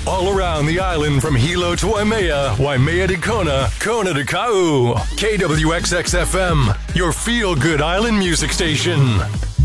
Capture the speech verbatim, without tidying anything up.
All around the island from Hilo to Waimea, Waimea to Kona, Kona to Kau. K W X X F M, your feel-good island music station.